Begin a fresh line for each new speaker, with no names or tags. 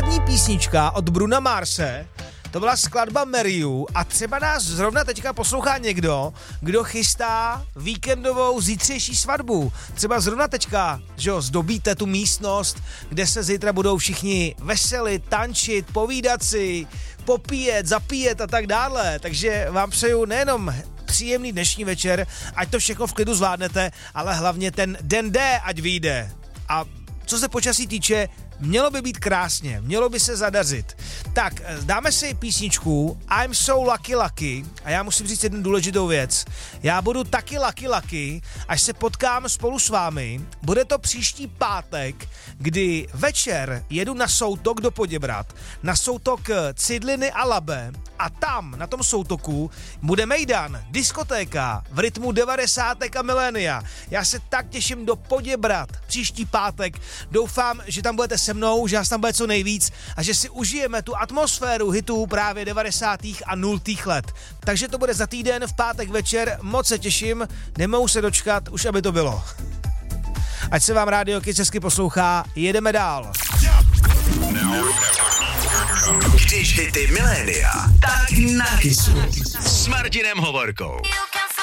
první písnička od Bruna Marse, to byla skladba Marry You a třeba nás zrovna teďka poslouchá někdo, kdo chystá víkendovou zítřejší svatbu. Třeba zrovna teďka, že jo, zdobíte tu místnost, kde se zítra budou všichni veselit, tančit, povídat si, popíjet, zapíjet a tak dále. Takže vám přeju nejenom příjemný dnešní večer, ať to všechno v klidu zvládnete, ale hlavně ten den D, ať vyjde. A co se počasí týče, mělo by být krásně, mělo by se zadařit. Tak, dáme si písničku I'm So Lucky Lucky a já musím říct jednu důležitou věc. Já budu taky lucky, až se potkám spolu s vámi. Bude to příští pátek, kdy večer jedu na soutok do Poděbrad, na soutok Cidliny a Labe a tam, na tom soutoku, bude mejdan, diskotéka v rytmu 90. a milénia. Já se tak těším do Poděbrad příští pátek. Doufám, že tam budete se mnou, že nás tam bude co nejvíc a že si užijeme tu atmosféru hitů právě 90. a 0. let. Takže to bude za týden v pátek večer, moc se těším, nemohu se dočkat, už aby to bylo. Ať se vám Rádio Kids hezky poslouchá, jedeme dál.
Když hity milénia, tak na Kissu s Martinem Hovorkou.